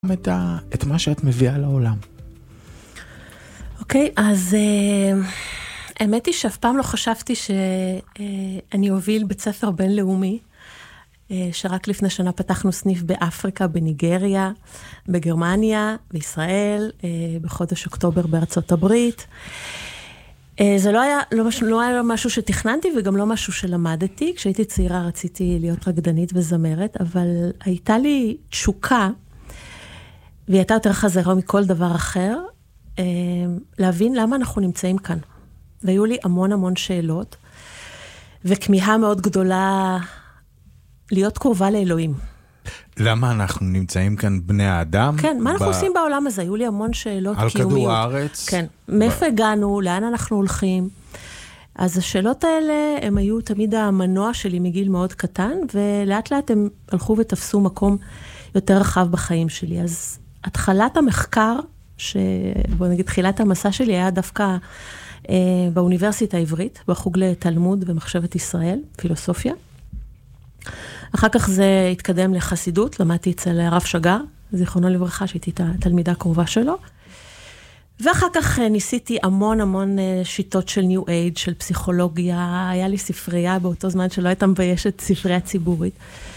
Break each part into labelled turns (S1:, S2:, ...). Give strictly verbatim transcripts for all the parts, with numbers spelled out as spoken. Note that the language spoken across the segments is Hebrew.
S1: את, ה... את מה שאת מביאה לעולם.
S2: אוקיי, okay, אז uh, האמת היא שאף פעם לא חשבתי שאני uh, אוביל בית ספר בינלאומי, uh, שרק לפני שנה פתחנו סניף באפריקה, בניגריה, בגרמניה, בישראל, uh, בחודש אוקטובר בארצות הברית. Uh, זה לא היה, לא, לא היה משהו שתכננתי וגם לא משהו שלמדתי. כשהייתי צעירה רציתי להיות רקדנית וזמרת, אבל הייתה לי תשוקה, והיא הייתה יותר חזרה מכל דבר אחר, להבין למה אנחנו נמצאים כאן. והיו לי המון המון שאלות, וכמיהה מאוד גדולה להיות קרובה לאלוהים.
S1: למה אנחנו נמצאים כאן בני האדם?
S2: כן, מה אנחנו עושים בעולם הזה? היו לי המון שאלות קיומיות.
S1: על כדור הארץ?
S2: כן, מאיפה הגענו, לאן אנחנו הולכים? אז השאלות האלה, הם היו תמיד המנוע שלי מגיל מאוד קטן, ולאט לאט הם הלכו ותפסו מקום יותר רחב בחיים שלי. אז התחלת המחקר, שבוא נגיד, תחילת המסע שלי היה דווקא אה, באוניברסיטה העברית, בחוג לתלמוד ומחשבת ישראל, פילוסופיה. אחר כך זה התקדם לחסידות, למדתי אצל הרב שגר, זיכרונו לברכה, שהייתי תלמידה קרובה שלו. ואחר כך ניסיתי המון המון שיטות של ניו אייג', של פסיכולוגיה, היה לי ספרייה באותו זמן שלא הייתה מביישת ספרייה ציבורית.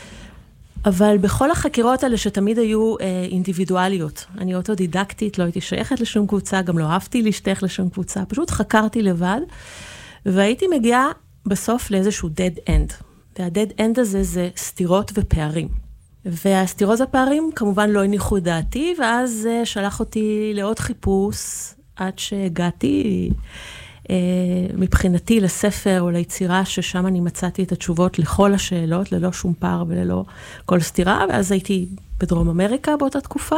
S2: אבל בכל החקירות האלה שתמיד היו אה, אינדיבידואליות, אני אוטודידקטית, לא הייתי שייכת לשום קבוצה, גם לא אהבתי להשתייך לשום קבוצה, פשוט חקרתי לבד, והייתי מגיעה בסוף לאיזשהו dead end. וה-dead end הזה זה סתירות ופערים. והסתירות והפערים כמובן לא הניחו את דעתי, ואז אה, שלח אותי לעוד חיפוש, עד שהגעתי אה, מבחינתי לספר או ליצירה, ששם אני מצאתי את התשובות לכל השאלות, ללא שום פער וללא כל סתירה, ואז הייתי בדרום אמריקה באותה תקופה,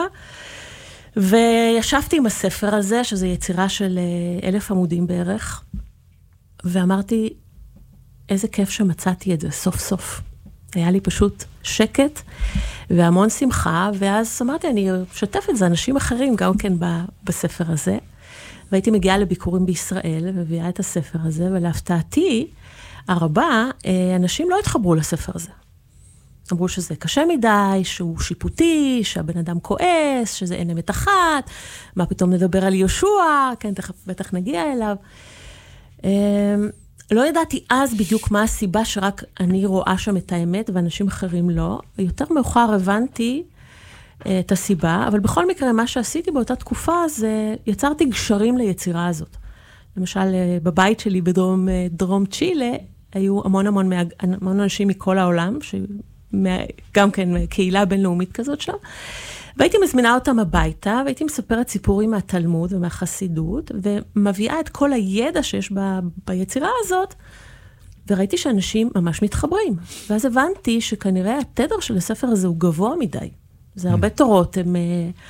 S2: וישבתי עם הספר הזה, שזה יצירה של אה, אלף עמודים בערך, ואמרתי, איזה כיף שמצאתי את זה, סוף סוף. היה לי פשוט שקט והמון שמחה, ואז אמרתי, אני שתף את זה, אנשים אחרים גם כן בספר הזה, והייתי מגיעה לביקורים בישראל, ומביאה את הספר הזה, ולהפתעתי הרבה, אנשים לא התחברו לספר הזה. אמרו שזה קשה מדי, שהוא שיפוטי, שהבן אדם כועס, שזה אין אמת אחת, מה פתאום נדבר על יהושע, כן, תכף בטח נגיע אליו. לא ידעתי אז בדיוק מה הסיבה שרק אני רואה שם את האמת, ואנשים אחרים לא. יותר מאוחר הבנתי את הסיבה, אבל בכל מקרה מה שעשיתי באותה תקופה, זה יצרתי גשרים ליצירה הזאת. למשל, בבית שלי בדרום דרום צ'ילה, היו המון המון, המון אנשים מכל העולם, גם כן קהילה בינלאומית כזאת שם, והייתי מזמינה אותם הביתה, והייתי מספרת סיפורים מהתלמוד ומהחסידות, ומביאה את כל הידע שיש ב, ביצירה הזאת, וראיתי שאנשים ממש מתחברים. ואז הבנתי שכנראה התדר של הספר הזה הוא גבוה מדי. זה הרבה תורות, הן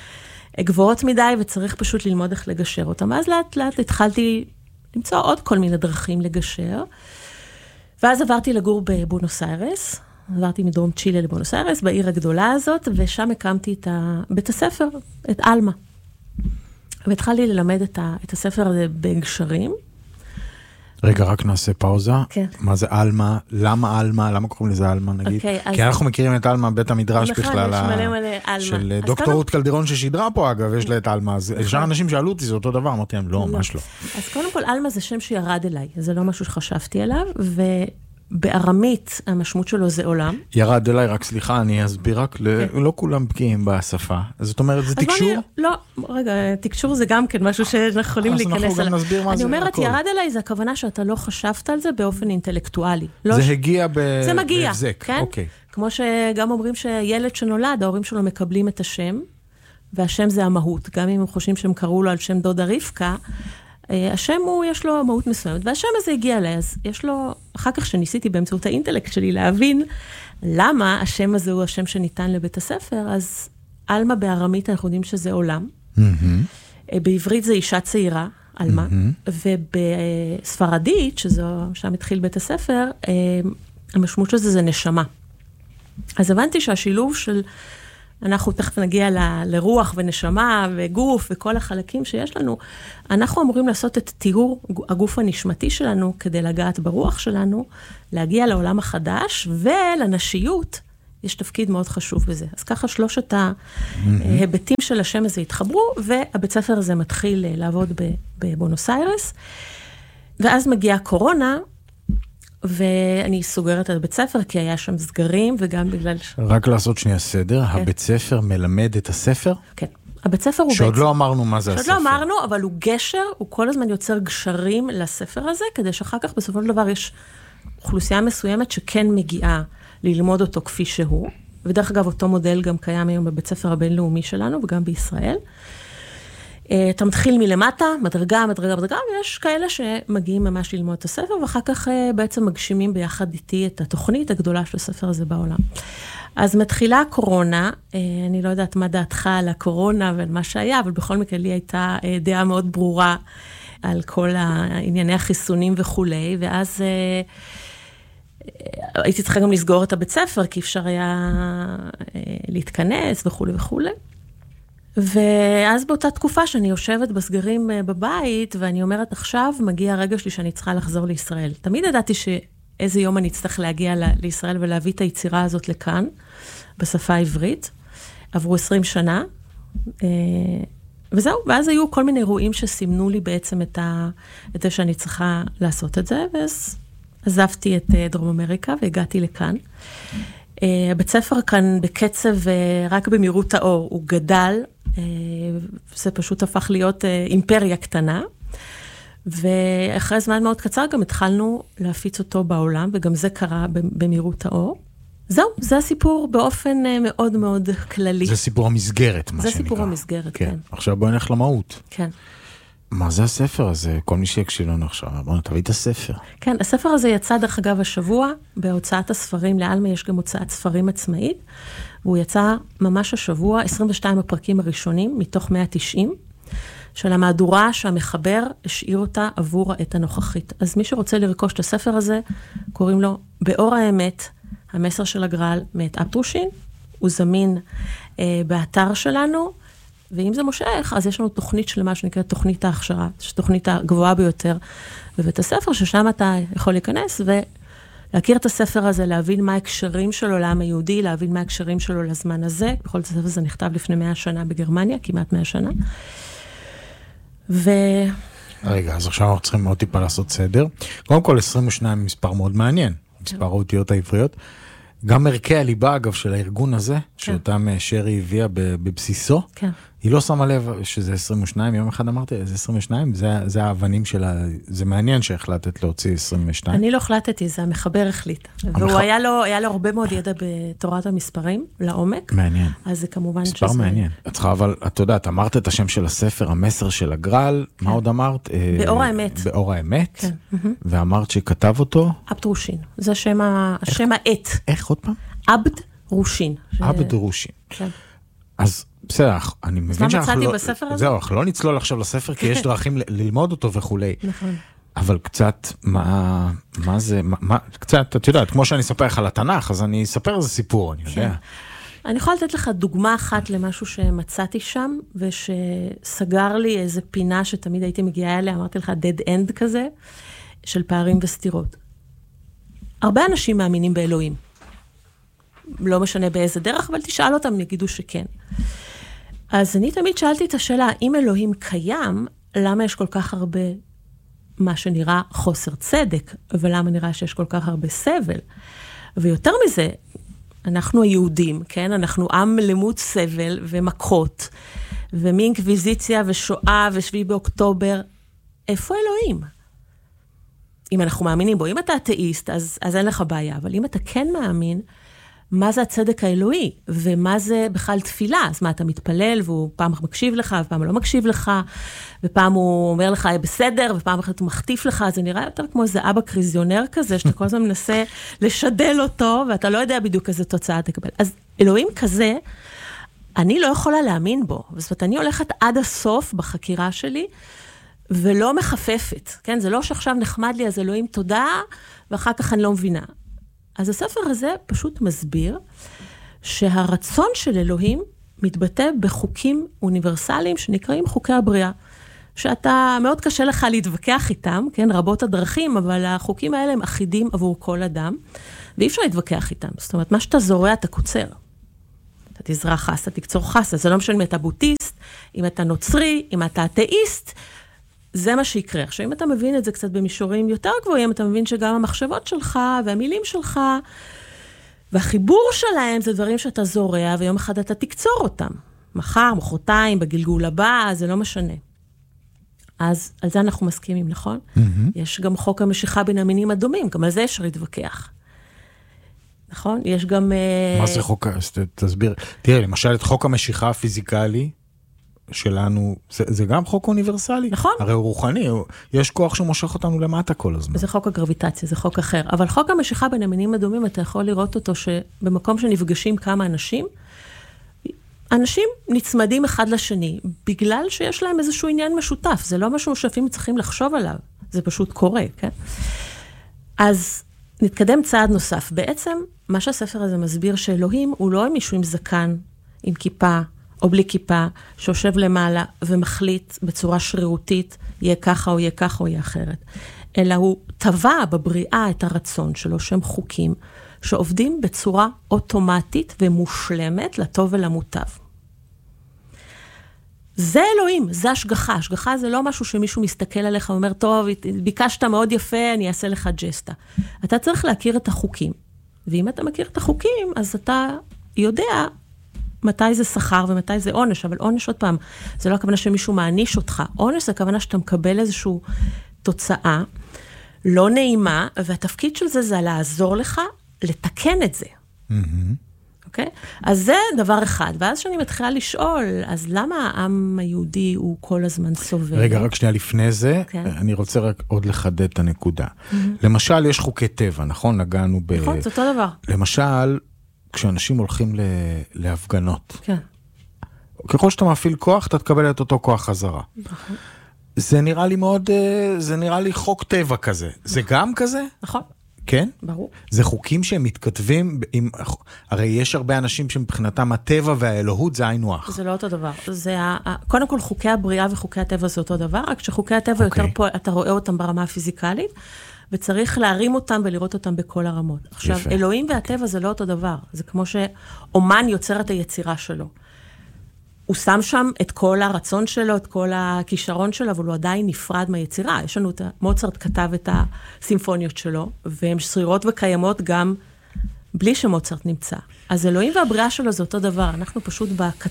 S2: גבוהות מדי, וצריך פשוט ללמוד איך לגשר אותם. אז לאט לאט התחלתי למצוא עוד כל מיני דרכים לגשר, ואז עברתי לגור בבונוס איירס, עברתי מדרום צ'ילה לבונוס איירס, בעיר הגדולה הזאת, ושם הקמתי את בית הספר, את אלמה. והתחלתי ללמד את, ה, את הספר הזה בגשרים.
S1: רגע, רק נעשה פאוזה.
S2: כן.
S1: מה זה אלמה? למה אלמה? למה קוראים לזה אלמה, נגיד?
S2: Okay,
S1: כי
S2: אז...
S1: אנחנו מכירים את אלמה, בית המדרש
S2: נכון,
S1: בכלל.
S2: יש מלא מלא אלמה.
S1: של דוקטור רות קלדרון ששידרה פה, אגב, יש לה את אלמה. אז ישר אנשים שאלו אותי, זה אותו דבר, אמרתי להם, לא, ממש לא.
S2: אז קודם כל, אלמה זה שם שירד אליי. זה לא משהו שחשבתי עליו, ו... בארמית, המשמעות שלו זה עולם.
S1: ירד אליי, רק סליחה, אני אסביר רק, לא כולם בקיאים בשפה. אז זאת אומרת, זה תקשור?
S2: לא, רגע, תקשור זה גם כן משהו שאנחנו יכולים להיכנס אליו.
S1: אז אנחנו גם נסביר מה זה.
S2: אני אומרת, ירד אליי, זה הכוונה שאתה לא חשבת על זה באופן אינטלקטואלי.
S1: זה הגיע בהבזק.
S2: זה מגיע, כן? כמו שגם אומרים שילד שנולד, ההורים שלו מקבלים את השם, והשם זה המהות. גם אם הם חושבים שהם קראו לו על שם דודה רבקה, השם הוא, יש לו מהות מסוימת, והשם הזה הגיע אליי, אז יש לו, אחר כך שניסיתי באמצעות האינטלקט שלי להבין למה השם הזה הוא השם שניתן לבית הספר, אז אלמה בארמית אנחנו יודעים שזה עולם, mm-hmm. בעברית זה אישה צעירה, אלמה, mm-hmm. ובספרדית, שזו, שם התחיל בית הספר, המשמעות של זה זה נשמה. אז הבנתי שהשילוב של אנחנו תכף נגיע ל, לרוח ונשמה וגוף וכל החלקים שיש לנו, אנחנו אמורים לעשות את תיאור הגוף הנשמתי שלנו, כדי לגעת ברוח שלנו, להגיע לעולם החדש ולנשיות, יש תפקיד מאוד חשוב בזה. אז ככה שלושת ההיבטים של השם הזה התחברו, והבית ספר הזה מתחיל לעבוד בבונוס איירס, ואז מגיעה קורונה, ואני סוגרת את בית ספר, כי היה שם סגרים, וגם בגלל...
S1: רק לעשות שנייה סדר, הבית ספר מלמד את הספר?
S2: כן. הבית ספר הוא...
S1: שעוד לא אמרנו מה זה הספר.
S2: שעוד לא אמרנו, אבל הוא גשר, הוא כל הזמן יוצר גשרים לספר הזה, כדי שאחר כך בסופו של דבר יש אוכלוסייה מסוימת שכן מגיעה ללמוד אותו כפי שהוא, ודרך אגב אותו מודל גם קיים היום בבית ספר הבינלאומי שלנו, וגם בישראל. אתה מתחיל מלמטה, מדרגה, מדרגה, מדרגה, ויש כאלה שמגיעים ממש ללמוד את הספר, ואחר כך בעצם מגשימים ביחד איתי את התוכנית הגדולה של הספר הזה בעולם. אז מתחילה הקורונה, אני לא יודעת מה דעתך על הקורונה ועל מה שהיה, אבל בכל מקרה לי הייתה דעה מאוד ברורה על כל הענייני החיסונים וכולי, ואז הייתי צריכה גם לסגור את הבית ספר, כי אפשר היה להתכנס וכולי וכולי. ואז באותה תקופה שאני יושבת בסגרים בבית, ואני אומרת, עכשיו מגיע הרגע שלי שאני צריכה לחזור לישראל. תמיד ידעתי שאיזה יום אני אצטרך להגיע לישראל ולהביא את היצירה הזאת לכאן, בשפה העברית. עברו עשרים שנה, וזהו, ואז היו כל מיני אירועים שסימנו לי בעצם את, ה, את זה שאני צריכה לעשות את זה, ואז עזבתי את דרום אמריקה והגעתי לכאן. הבית ספר כאן בקצב רק במהירות האור, הוא גדל, זה פשוט הפך להיות אימפריה קטנה, ואחרי זמן מאוד קצר גם התחלנו להפיץ אותו בעולם, וגם זה קרה במהירות האור. זהו, זה הסיפור באופן מאוד מאוד כללי.
S1: זה סיפור המסגרת, מה שנקרא. זה
S2: סיפור המסגרת, כן. כן.
S1: עכשיו בואי נלך למהות.
S2: כן.
S1: מה זה הספר הזה? כל מי שיקשיב לנו עכשיו, בואו תביא את הספר.
S2: כן, הספר הזה יצא דרך אגב השבוע, בהוצאת הספרים, לאלמה יש גם הוצאת ספרים עצמאית, והוא יצא ממש השבוע, עשרים ושתיים הפרקים הראשונים, מתוך מאה ותשעים, של המהדורה שהמחבר השאיר אותה עבור העת הנוכחית. אז מי שרוצה לרכוש את הספר הזה, קוראים לו באור האמת, המסר של הגרל, מאת אפטרושין, הוא זמין אה, באתר שלנו, ואם זה מושך, אז יש לנו תוכנית שלמה שנקראת תוכנית ההכשרה, שתוכנית הגבוהה ביותר בבית הספר, ששם אתה יכול להיכנס ולהכיר את הספר הזה, להבין מה ההקשרים שלו לעם היהודי, להבין מה ההקשרים שלו לזמן הזה. בכל זאת, הספר הזה נכתב לפני מאה שנה בגרמניה, כמעט מאה שנה. ו...
S1: רגע, אז עכשיו אנחנו צריכים מאוד טיפה לעשות סדר. קודם כל, עשרים ושתיים מספר מאוד מעניין, מספר האותיות העבריות. גם ערכי הליבה, אגב, של הארגון הזה, שאותם שרי הביאה בבסיסו, היא לא שמה לב שזה עשרים ושתיים, יום אחד אמרתי, זה עשרים ושתיים, זה האבנים שלה, זה מעניין שהחלטת להוציא עשרים ושתיים.
S2: אני לא החלטתי, זה המחבר החליט. והוא היה לו הרבה מאוד ידע בתורת המספרים, לעומק.
S1: מעניין.
S2: אז זה כמובן שזה...
S1: מספר מעניין. את צריכה, אבל את יודעת, אמרת את השם של הספר, המסר של הגרל, מה עוד אמרת?
S2: באור האמת.
S1: באור האמת. ואמרת שכתב אותו?
S2: אפטרושין. זה שם העט.
S1: איך עוד פעם?
S2: עבד רושין.
S1: עבד רושין.
S2: כן.
S1: אז בסדר, אני מבין
S2: שאנחנו... מה מצאתי בספר הזה?
S1: זהו, אנחנו לא נצלול עכשיו לספר, כי יש דרכים ללמוד אותו וכולי.
S2: נכון.
S1: אבל קצת, מה, מה זה, מה, קצת, את יודעת, כמו שאני אספר לך על התנ"ך, אז אני אספר איזה סיפור, אני יודע.
S2: אני יכולה לתת לך דוגמה אחת למשהו שמצאתי שם, ושסגר לי איזה פינה שתמיד הייתי מגיעה אליה, אמרתי לך, dead end כזה, של פערים וסתירות. הרבה אנשים מאמינים באלוהים. לא משנה באיזה דרך, אבל תשאל אותם, הם יגידו שכן. אז אני תמיד שאלתי את השאלה, אם אלוהים קיים, למה יש כל כך הרבה, מה שנראה חוסר צדק, ולמה נראה שיש כל כך הרבה סבל? ויותר מזה, אנחנו היהודים, כן? אנחנו עם למוד סבל ומכות, ומאינקוויזיציה ושואה ושביעי באוקטובר, איפה אלוהים? אם אנחנו מאמינים בו, אם אתה אתאיסט, אז, אז אין לך בעיה, אבל אם אתה כן מאמין, מה זה הצדק האלוהי, ומה זה בכלל תפילה? אז מה, אתה מתפלל, והוא פעם מקשיב לך, ופעם לא מקשיב לך, ופעם הוא אומר לך, בסדר, ופעם אחת הוא מחטיף לך, זה נראה יותר כמו איזה אבא קריזיונר כזה, שאתה כל הזמן מנסה לשדל אותו, ואתה לא יודע בדיוק איזה תוצאה תקבל. אז אלוהים כזה, אני לא יכולה להאמין בו. זאת אומרת, אני הולכת עד הסוף בחקירה שלי, ולא מחפפת, כן? זה לא שעכשיו נחמד לי, אז אלוהים תודה, ואחר כך אני לא מבינה. אז הספר הזה פשוט מסביר שהרצון של אלוהים מתבטא בחוקים אוניברסליים שנקראים חוקי הבריאה. שאתה, מאוד קשה לך להתווכח איתם, כן, רבות הדרכים, אבל החוקים האלה הם אחידים עבור כל אדם, ואי אפשר להתווכח איתם. זאת אומרת, מה שאתה זורע, אתה קוצר. אתה תזרע חס, אתה תקצור חס, זה לא משנה אם אתה בוטיסט, אם אתה נוצרי, אם אתה אתאיסט, זה מה שיקרה. עכשיו, אם אתה מבין את זה קצת במישורים יותר גבוהים, אתה מבין שגם המחשבות שלך והמילים שלך, והחיבור שלהם זה דברים שאתה זורע, ויום אחד אתה תקצור אותם. מחר, מחרתיים, בגלגול הבא, זה לא משנה. אז על זה אנחנו מסכימים, נכון? Mm-hmm. יש גם חוק המשיכה בין המינים הדומים, גם על זה אפשר להתווכח. נכון? יש גם...
S1: מה זה חוק? תסביר. תראה, למשל, את חוק המשיכה הפיזיקלי שלנו, זה, זה גם חוק אוניברסלי.
S2: נכון.
S1: הרי הוא רוחני, יש כוח שמושך אותנו למטה כל הזמן.
S2: זה חוק הגרביטציה, זה חוק אחר. אבל חוק המשיכה בין המינים הדומים, אתה יכול לראות אותו שבמקום שנפגשים כמה אנשים, אנשים נצמדים אחד לשני, בגלל שיש להם איזשהו עניין משותף. זה לא משהו שאפילו צריכים לחשוב עליו. זה פשוט קורה, כן? אז נתקדם צעד נוסף. בעצם, מה שהספר הזה מסביר שאלוהים הוא לא מישהו עם זקן, עם כיפה, או בלי כיפה, שיושב למעלה ומחליט בצורה שרירותית, יהיה ככה או יהיה ככה או יהיה אחרת. אלא הוא טבע בבריאה את הרצון שלו, שהם חוקים, שעובדים בצורה אוטומטית ומושלמת לטוב ולמוטב. זה אלוהים, זה השגחה. השגחה זה לא משהו שמישהו מסתכל עליך ואומר, טוב, ביקשת מאוד יפה, אני אעשה לך ג'סטה. אתה צריך להכיר את החוקים. ואם אתה מכיר את החוקים, אז אתה יודע מתי זה שכר ומתי זה עונש. אבל עונש, עוד פעם, זה לא הכוונה שמישהו מעניש אותך. עונש זה הכוונה שאתה מקבל איזושהי תוצאה לא נעימה, והתפקיד של זה זה לעזור לך לתקן את זה. אוקיי? אז זה דבר אחד. ואז שאני מתחילה לשאול, אז למה העם היהודי הוא כל הזמן סובל?
S1: רגע, רק שנייה לפני זה, אני רוצה רק עוד לחדד את הנקודה. למשל, יש חוקי טבע, נכון? נגענו ב...
S2: נכון, זה אותו דבר.
S1: למשל, כשאנשים הולכים להפגנות.
S2: כן.
S1: ככל שאתה מפעיל כוח, אתה תקבל את אותו כוח חזרה.
S2: נכון.
S1: זה נראה לי מאוד, זה נראה לי חוק טבע כזה. זה גם כזה?
S2: נכון.
S1: כן?
S2: ברור.
S1: זה חוקים שהם מתכתבים עם, הרי יש הרבה אנשים שמבחינתם הטבע והאלוהות זה היינו הך.
S2: זה לא אותו דבר. זה, קודם כל חוקי הבריאה וחוקי הטבע זה אותו דבר, רק שחוקי הטבע יותר פה, אתה רואה אותם ברמה הפיזיקלית, וצריך להרים אותם ולראות אותם בכל הרמות. עכשיו, אלוהים והטבע זה לא אותו דבר. זה כמו שאומן יוצר את היצירה שלו. הוא שם שם את כל הרצון שלו, את כל הכישרון שלו, אבל הוא עדיין נפרד מהיצירה. יש לנו את מוצרט כתב את הסימפוניות שלו, והן שרירות וקיימות גם בלי שמוצרט נמצא. אז אלוהים והבריאה שלו זה אותו דבר. אנחנו פשוט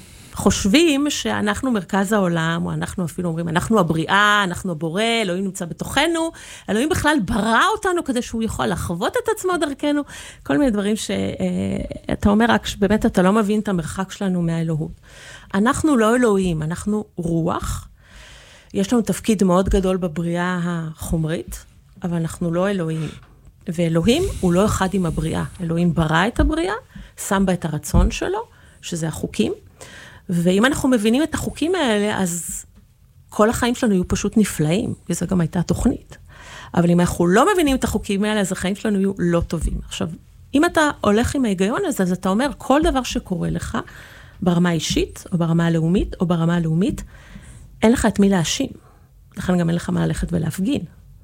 S2: חושבים שאנחנו מרכז העולם, או אנחנו אפילו אומרים, אנחנו הבריאה, אנחנו הבורא, אלוהים נמצא בתוכנו, אלוהים בכלל ברא אותנו כדי שהוא יכול לחוות את עצמו דרכנו, כל מיני דברים שאתה אומר רק שבאמת אתה לא מבין את המרחק שלנו מהאלוהות. אנחנו לא אלוהים, אנחנו רוח. יש לנו תפקיד מאוד גדול בבריאה החומרית, אבל אנחנו לא אלוהים. ואלוהים הוא לא אחד עם הבריאה. אלוהים ברא את הבריאה, שם בה את הרצון שלו, שזה החוקים. ואם אנחנו מבינים את החוקים האלה, אז כל החיים שלנו יהיו פשוט נפלאים, וזו גם הייתה תוכנית. אבל אם אנחנו לא מבינים את החוקים האלה, אז החיים שלנו יהיו לא טובים. עכשיו, אם אתה הולך עם ההיגיון הזה, אז אתה אומר, כל דבר שקורה לך, ברמה האישית, או ברמה הלאומית, או ברמה הלאומית, אין לך את מי להאשים. לכן גם אין לך מה ללכת ולהפגין.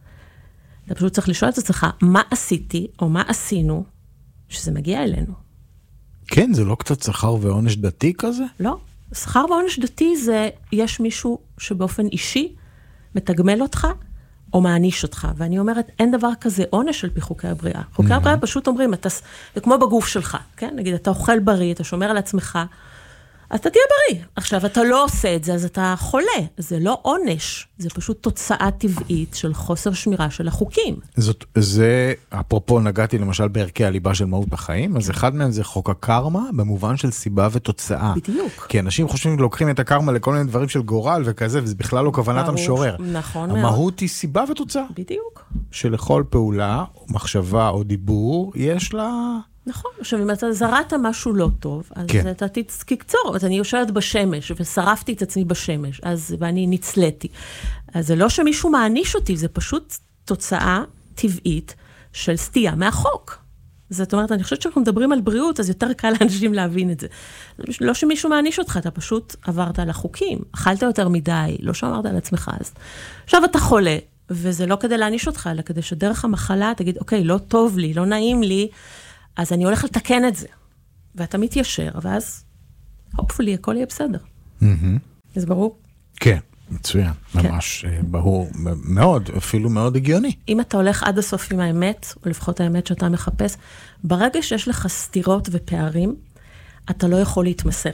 S2: אתה פשוט צריך לשאול את עצמך, מה עשיתי, או מה עשינו, שזה מגיע אלינו.
S1: כן, זה לא קצת שכר ועונש דתי כזה?
S2: לא. שכר ועונש דתי זה, יש מישהו שבאופן אישי מתגמל אותך, או מעניש אותך. ואני אומרת, אין דבר כזה עונש על פי חוקי הבריאה. חוקי הבריאה פשוט אומרים, אתה, זה כמו בגוף שלך, כן? נגיד, אתה אוכל בריא, אתה שומר על עצמך, אז אתה תהיה בריא. עכשיו, אתה לא עושה את זה, אז אתה חולה. זה לא עונש, זה פשוט תוצאה טבעית של חוסר שמירה של החוקים.
S1: זאת, זה, אפרופו נגעתי למשל בערכי הליבה של מהות בחיים, אז אחד מהם זה חוק הקרמה, במובן של סיבה ותוצאה.
S2: בדיוק.
S1: כי אנשים חושבים, לוקחים את הקרמה לכל מיני דברים של גורל וכזה, וזה בכלל לא כוונת המשורר.
S2: נכון מאוד.
S1: המהות היא סיבה ותוצאה.
S2: בדיוק.
S1: שלכל פעולה, מחשבה או דיבור, יש לה...
S2: נכון, עכשיו אם אתה זרעת משהו לא טוב, אז כן. אתה תקצור, אז אני יושבת בשמש, ושרפתי את עצמי בשמש, אז, ואני נצלתי. אז זה לא שמישהו מעניש אותי, זה פשוט תוצאה טבעית של סטייה מהחוק. זאת אומרת, אני חושבת שאנחנו מדברים על בריאות, אז יותר קל לאנשים להבין את זה. לא שמישהו מעניש אותך, אתה פשוט עברת על החוקים, אכלת יותר מדי, לא שמרת על עצמך אז. עכשיו אתה חולה, וזה לא כדי להעניש אותך, אלא כדי שדרך המחלה תגיד, אוקיי, לא טוב לי, לא נעים לי, אז אני הולך לתקן את זה. ואתה מתיישר, ואז, hopefully, הכל יהיה בסדר. אז ברור?
S1: כן, מצוין. ממש ברור מאוד, אפילו מאוד הגיוני.
S2: אם אתה הולך עד הסוף עם האמת, או לפחות האמת שאתה מחפש, ברגע שיש לך סתירות ופערים, אתה לא יכול להתמסר.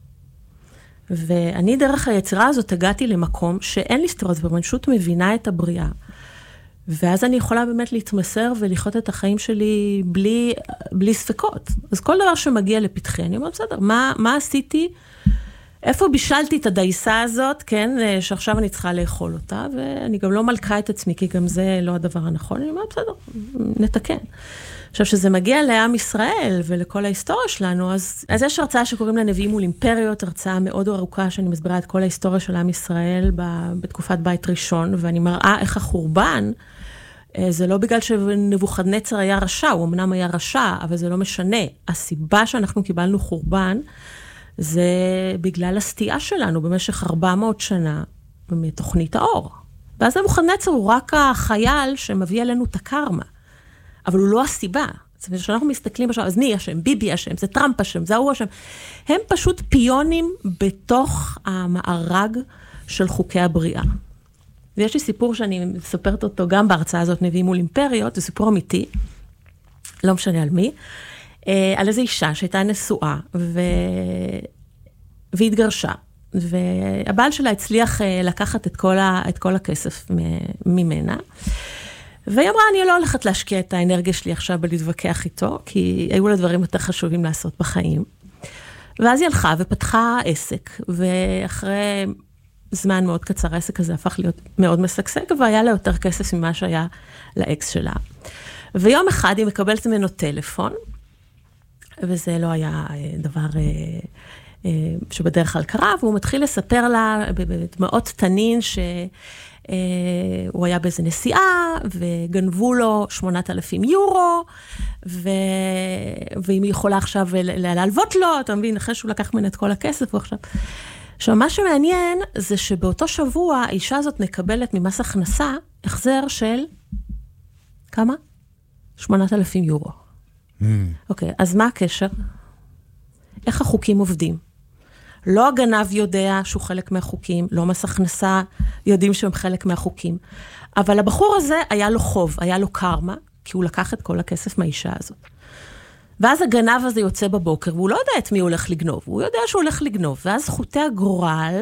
S2: ואני דרך היצירה הזאת הגעתי למקום שאין לי סתירות, ואני פשוט מבינה את הבריאה. ואז אני יכולה באמת להתמסר ולחיות את החיים שלי בלי, בלי ספקות. אז כל דבר שמגיע לפתחי, אני אומרת, בסדר, מה, מה עשיתי? איפה בישלתי את הדייסה הזאת, כן, שעכשיו אני צריכה לאכול אותה, ואני גם לא מלכה את עצמי, כי גם זה לא הדבר הנכון, אני אומרת, בסדר, נתקן. עכשיו, שזה מגיע לעם ישראל ולכל ההיסטוריה שלנו, אז, אז יש הרצאה שקוראים לה נביאים מול אימפריות, הרצאה מאוד ארוכה שאני מסבירה את כל ההיסטוריה של עם ישראל בתקופת בית ראשון, ואני מראה איך החורבן, זה לא בגלל שנבוכדנצר היה רשע, הוא אמנם היה רשע, אבל זה לא משנה. הסיבה שאנחנו קיבלנו חורבן, זה בגלל הסטייה שלנו במשך ארבע מאות שנה מתוכנית האור. ואז נבוכדנצר הוא רק החייל שמביא אלינו את הקרמה. אבל הוא לא הסיבה. זאת אומרת, כשאנחנו מסתכלים עכשיו, אז מי אשם? ביבי אשם, זה טראמפ אשם, זה הוא אשם. הם פשוט פיונים בתוך המארג של חוקי הבריאה. ויש לי סיפור שאני מספרת אותו גם בהרצאה הזאת, נביאים מול אימפריות, זה סיפור אמיתי, לא משנה על מי, על איזו אישה שהייתה נשואה, ו... והתגרשה. והבעל שלה הצליח לקחת את כל, ה... את כל הכסף ממנה, והיא אמרה, אני לא הולכת להשקיע את האנרגיה שלי עכשיו בלהתווכח איתו, כי היו לה דברים יותר חשובים לעשות בחיים. ואז היא הלכה ופתחה עסק, ואחרי זמן מאוד קצר, העסק הזה הפך להיות מאוד משגשג, והיה לה יותר כסף ממה שהיה לאקס שלה. ויום אחד היא מקבלת ממנו טלפון, וזה לא היה דבר שבדרך כלל קרה, והוא מתחיל לספר לה בדמעות תנין ש... הוא היה באיזה נסיעה, וגנבו לו שמונת אלפים יורו, ו... ואם היא יכולה עכשיו להלוות לו, אתה מבין, אחרי שהוא לקח ממנה את כל הכסף, הוא עכשיו... עכשיו, מה שמעניין זה שבאותו שבוע, האישה הזאת מקבלת ממס הכנסה, החזר של... כמה? שמונת אלפים יורו. Mm. אוקיי, אז מה הקשר? איך החוקים עובדים? לא הגנב יודע שהוא חלק מהחוקים, לא מס הכנסה יודעים שהם חלק מהחוקים. אבל הבחור הזה היה לו חוב, היה לו קרמה, כי הוא לקח את כל הכסף מהאישה הזאת. ואז הגנב הזה יוצא בבוקר, והוא לא יודע את מי הוא הולך לגנוב, הוא יודע שהוא הולך לגנוב, ואז חוטי הגורל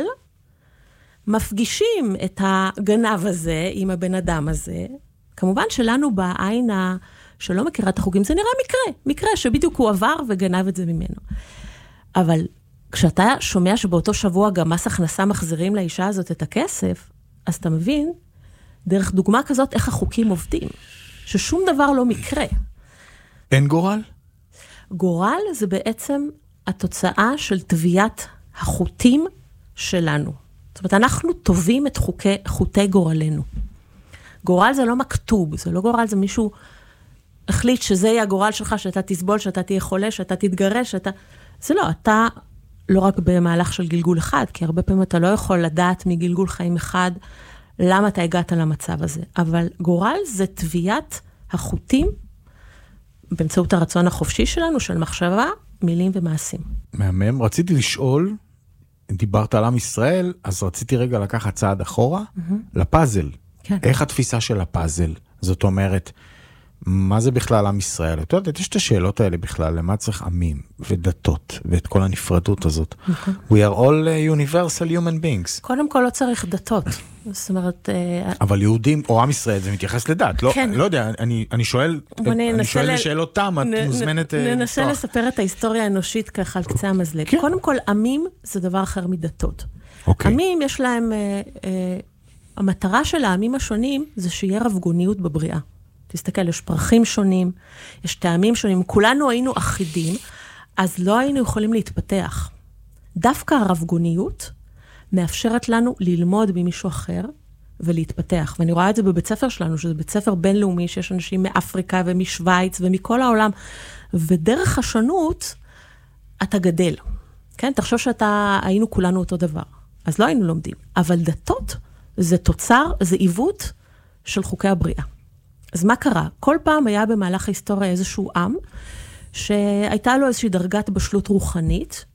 S2: מפגישים את הגנב הזה עם הבן אדם הזה. כמובן שלנו בעין שלא מכירה את החוקים, זה נראה מקרה, מקרה שבדיוק הוא עבר וגנב את זה ממנו. אבל כשאתה שומע שבאותו שבוע גם מס הכנסה מחזירים לאישה הזאת את הכסף, אז אתה מבין, דרך דוגמה כזאת, איך החוקים עובדים. ששום דבר לא מקרה.
S1: אין גורל?
S2: גורל זה בעצם התוצאה של תביעת החוטים שלנו. זאת אומרת, אנחנו טובים את חוקי, חוטי גורלנו. גורל זה לא מכתוב, זה לא גורל, זה מישהו החליט שזה יהיה הגורל שלך, שאתה תסבול, שאתה תהיה חולה, שאתה תתגרש, שאתה... זה לא, אתה... לא רק במהלך של גלגול אחד, כי הרבה פעמים אתה לא יכול לדעת מגלגול חיים אחד, למה אתה הגעת למצב הזה. אבל גורל זה תביעת החוטים, באמצעות הרצון החופשי שלנו, של מחשבה, מילים ומעשים. מהמם.
S1: רציתי לשאול, דיברת על עם ישראל, אז רציתי רגע לקחת צעד אחורה, mm-hmm. לפאזל. כן. איך התפיסה של הפאזל? זאת אומרת, מה זה בכלל עם ישראל? אתה יודעת, יש את השאלות האלה בכלל, למה צריך עמים ודתות, ואת כל הנפרדות הזאת. נכון. We are all universal human beings.
S2: קודם כל לא צריך דתות. זאת אומרת...
S1: אבל יהודים, או עם ישראל, זה מתייחס לדת. כן. לא, לא יודע, אני, אני שואל, אני שואל ל... לשאלות תם, את נ, מוזמנת...
S2: נ, ננסה לפתוח. לספר את ההיסטוריה האנושית ככה על קצה המזלג. כן. קודם כל, עמים זה דבר אחר מדתות. אוקיי. עמים יש להם... אה, אה, המטרה של העמים השונים זה שיהיה רבגוניות בבריאה. תסתכל, יש פרחים שונים, יש טעמים שונים, כולנו היינו אחידים, אז לא היינו יכולים להתפתח. דווקא הרבגוניות מאפשרת לנו ללמוד ממישהו אחר, ולהתפתח. ואני רואה את זה בבית ספר שלנו, שזה בית ספר בינלאומי, שיש אנשים מאפריקה ומשוויץ ומכל העולם, ודרך השונות אתה גדל. כן? תחשוב שאתה, היינו כולנו אותו דבר. אז לא היינו לומדים. אבל דתות זה תוצר, זה עיוות של חוקי הבריאה. אז מה קרה? כל פעם היה במהלך ההיסטוריה איזשהו עם, שהייתה לו איזושהי דרגת בשלות רוחנית,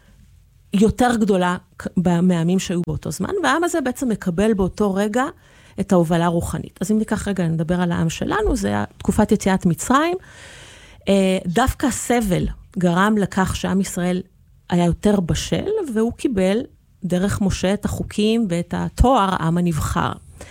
S2: יותר גדולה מהעמים שהיו באותו זמן, והעם הזה בעצם מקבל באותו רגע את ההובלה הרוחנית. אז אם ניקח רגע, נדבר על העם שלנו, זה היה תקופת יציאת מצרים, דווקא הסבל גרם לכך שעם ישראל היה יותר בשל, והוא קיבל דרך משה את החוקים ואת התואר העם הנבחר.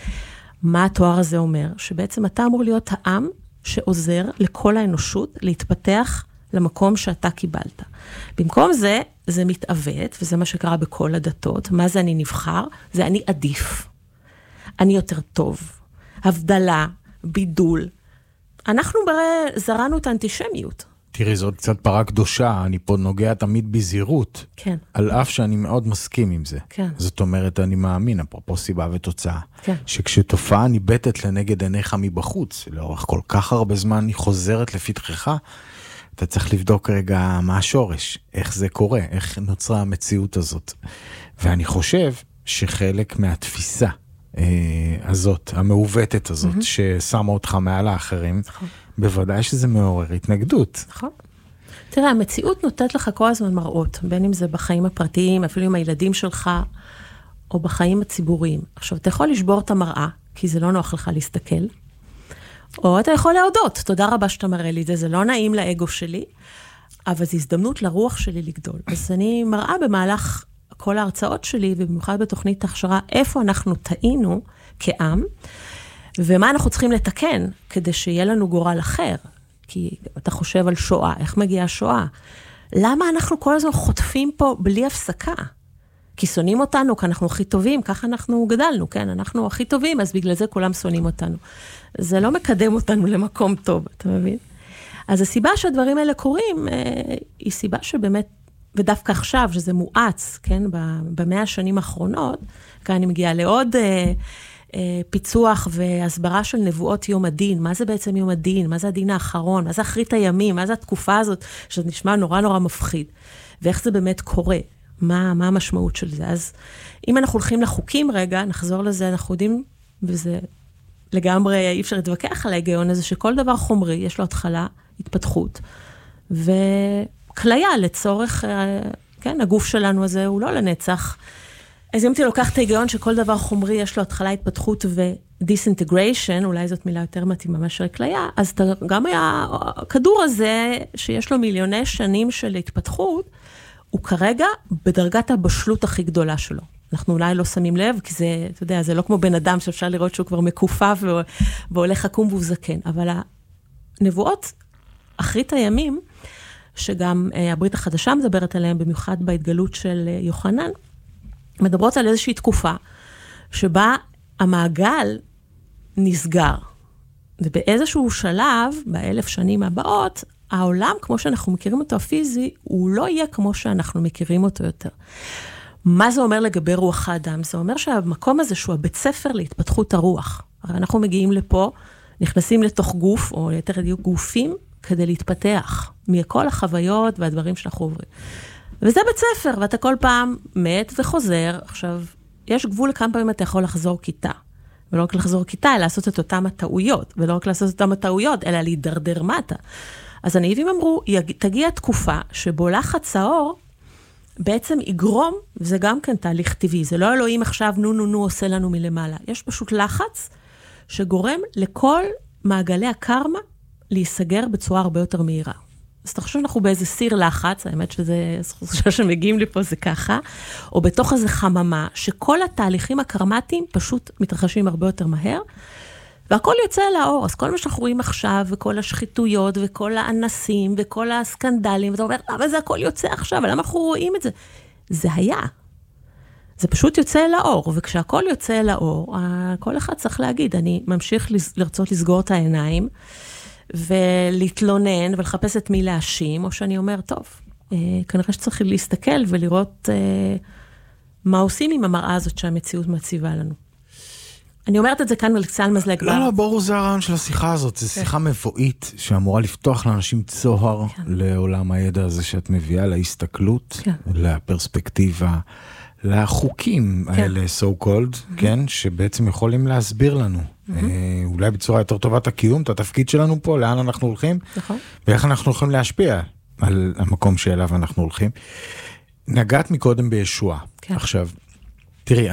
S2: מה התואר הזה אומר? שבעצם אתה אמור להיות העם שעוזר לכל האנושות להתפתח למקום שאתה קיבלת. במקום זה, זה מתעוות, וזה מה שקרה בכל הדתות. מה זה אני נבחר? זה אני עדיף. אני יותר טוב. הבדלה, בידול. אנחנו ברי זרענו את האנטישמיות.
S1: תראי, זאת קצת פרה קדושה, אני פה נוגע תמיד בזהירות.
S2: כן.
S1: על אף שאני מאוד מסכים עם זה.
S2: כן.
S1: זאת אומרת, אני מאמין, אפרופו סיבה ותוצאה.
S2: כן.
S1: שכשתופעה ניבטת לנגד עיניך מבחוץ, לאורך כל כך הרבה זמן היא חוזרת לפתחך, אתה צריך לבדוק רגע מה השורש, איך זה קורה, איך נוצרה המציאות הזאת. ואני חושב שחלק מהתפיסה אה, הזאת, המעוותת הזאת, mm-hmm. ששמה אותך מעל האחרים, נכון. בוודאי שזה מעורר התנגדות.
S2: נכון. תראה, המציאות נותנת לך כל הזמן מראות, בין אם זה בחיים הפרטיים, אפילו עם הילדים שלך, או בחיים הציבוריים. עכשיו, אתה יכול לשבור את המראה, כי זה לא נוח לך להסתכל, או אתה יכול להודות, תודה רבה שאתה מראה לי את זה, זה לא נעים לאגו שלי, אבל זו הזדמנות לרוח שלי לגדול. אז אני מראה במהלך כל ההרצאות שלי, ובמיוחד בתוכנית ההכשרה, איפה אנחנו טעינו כעם, ומה אנחנו צריכים לתקן, כדי שיהיה לנו גורל אחר. כי אתה חושב על שואה, איך מגיעה שואה? למה אנחנו כל הזמן חוטפים פה בלי הפסקה? כי שונאים אותנו, כי אנחנו הכי טובים, ככה אנחנו גדלנו, כן? אנחנו הכי טובים, אז בגלל זה כולם שונאים אותנו. זה לא מקדם אותנו למקום טוב, אתה מבין? אז הסיבה שהדברים האלה קורים, היא סיבה שבאמת, ודווקא עכשיו, שזה מואץ, כן? במאה השנים האחרונות, כאן אני מגיעה לעוד פיצוח והסברה של נבואות יום הדין. מה זה בעצם יום הדין? מה זה הדין האחרון? מה זה אחרית הימים? מה זה התקופה הזאת? שזה נשמע נורא נורא מפחיד. ואיך זה באמת קורה? מה, מה המשמעות של זה? אז אם אנחנו הולכים לחוקים רגע, נחזור לזה, אנחנו יודעים, וזה לגמרי אי אפשר להתווכח על ההיגיון הזה, שכל דבר חומרי, יש לו התחלה, התפתחות, וכליה לצורך, כן, הגוף שלנו הזה הוא לא לנצח. אז אם אתה לוקח את ההיגיון שכל דבר חומרי, יש לו התחלה, התפתחות ודיסאינטגריישן, אולי זאת מילה יותר מתאימה מאשר כליה, אז אתה, גם היה, הכדור הזה, שיש לו מיליוני שנים של התפתחות, הוא כרגע בדרגת הבשלות הכי גדולה שלו. אנחנו אולי לא שמים לב, כי זה, אתה יודע, זה לא כמו בן אדם שאפשר לראות שהוא כבר מקופף והולך חכום והוא זקן. אבל הנבואות, אחרית הימים, שגם הברית החדשה מדברת עליהם, במיוחד בהתגלות של יוחנן, מדברות על איזושהי תקופה, שבה המעגל נסגר. ובאיזשהו שלב, באלף שנים הבאות, העולם, כמו שאנחנו מכירים אותו הפיזי, הוא לא יהיה כמו שאנחנו מכירים אותו יותר. מה זה אומר לגבי רוח האדם? זה אומר שהמקום הזה שהוא הבית ספר להתפתחות הרוח. הרי אנחנו מגיעים לפה, נכנסים לתוך גוף, או יותר דיוק גופים, כדי להתפתח מכל החוויות והדברים שאנחנו עוברים. וזה בית ספר, ואתה כל פעם מת וחוזר. עכשיו, יש גבול לכמה פעמים אתה יכול לחזור כיתה. ולא רק לחזור כיתה, אלא לעשות את אותם הטעויות. ולא רק לעשות את אותם הטעויות, אלא להידרדר מטה. אז הנביאים אמרו, תגיע תקופה שבו לחץ האור בעצם יגרום, וזה גם כן תהליך טבעי, זה לא אלוהים עכשיו נו נו נו עושה לנו מלמעלה. יש פשוט לחץ שגורם לכל מעגלי הקרמה להיסגר בצורה הרבה יותר מהירה. אז תחשוב אנחנו באיזה סיר לחץ, האמת שזה, חושב שמגיעים לי פה זה ככה, או בתוך איזה חממה, שכל התהליכים הקרמטיים פשוט מתרחשים הרבה יותר מהר, והכל יוצא אל האור, אז כל מה שאנחנו רואים עכשיו, וכל השחיתויות, וכל האנסים, וכל הסקנדלים, ואתה אומר, למה זה הכל יוצא עכשיו, ולמה אנחנו רואים את זה? זה היה. זה פשוט יוצא אל האור, וכשהכל יוצא אל האור, כל אחד צריך להגיד, אני ממשיך לרצות לסגור את העיניים, ולהתלונן, ולחפש את מי להאשים, או שאני אומר, טוב, כנראה שצריך להסתכל, ולראות מה עושים עם המראה הזאת שהמציאות מציבה לנו. אני אומרת את זה כאן על קצה מזלג.
S1: לא, לא, ברור, זה הרעיון של השיחה הזאת, זו שיחה מבואית שאמורה לפתוח לאנשים צוהר לעולם הידע הזה שאת מביאה, להסתכלות, לפרספקטיבה, לחוקים האלה, so called, כן, שבעצם יכולים להסביר לנו, אולי בצורה יותר טובת הקיום, את התפקיד שלנו פה, לאן אנחנו הולכים, ואיך אנחנו יכולים להשפיע על המקום שאליו אנחנו הולכים. נגעת מקודם בישוע. עכשיו, תראי,